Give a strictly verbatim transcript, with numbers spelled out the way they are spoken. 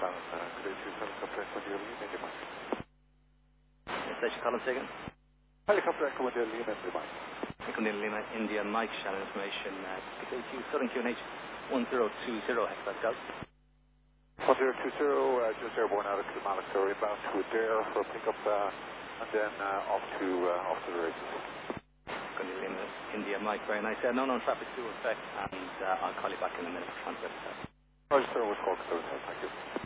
Colin, uh, good day to you, helicopter Echo India Lima, India Mike. Station Colin Sagan. Helicopter Echo India Lima, India Mike. Echo India Lima, India Mike, Shannon information. Uh, good day to you, Southern Q N H one zero two zero, Hexagon. one zero two zero, uh, just airborne out of Kilmallock, so inbound to Adair for pickup, uh, and then uh, off to uh, off to the races. Echo India Lima, India Mike, very nice. Uh, no known traffic to effect, and uh, I'll call you back in a minute for transfer. Roger, sir, we'll call, thank you.